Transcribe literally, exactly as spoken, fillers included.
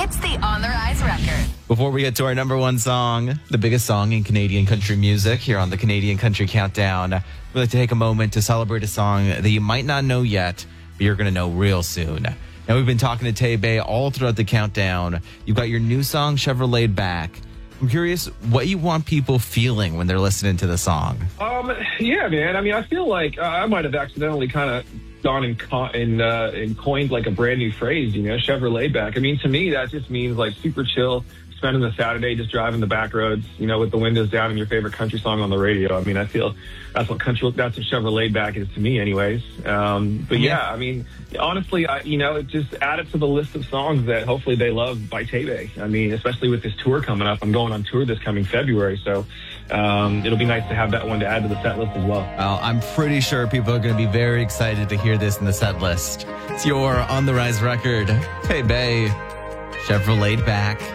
It's the On the Rise record. Before we get to our number one song, the biggest song in Canadian country music here on the Canadian Country Countdown, we'd like to take a moment to celebrate a song that you might not know yet, but you're going to know real soon. Now, we've been talking to Tay Bay all throughout the countdown. You've got your new song, Chevrolet Back. I'm curious what you want people feeling when they're listening to the song. Um, yeah, man. I mean, I feel like uh, I might have accidentally kind of gone and, co- and, uh, and coined like a brand new phrase, you know, Chevrolet Back. I mean, to me, that just means like super chill, spending the Saturday just driving the back roads, you know, with the windows down and your favorite country song on the radio. I mean, I feel that's what country, that's what Chevrolet Back is to me anyways. Um, but yeah, I mean, honestly, I, you know, just add it to the list of songs that hopefully they love by Tay Bay. I mean, especially with this tour coming up. I'm going on tour this coming February, so um, it'll be nice to have that one to add to the set list as well. Well, I'm pretty sure people are going to be very excited to hear this in the set list. It's your On the Rise record, Tay Bay, Chevrolet Back.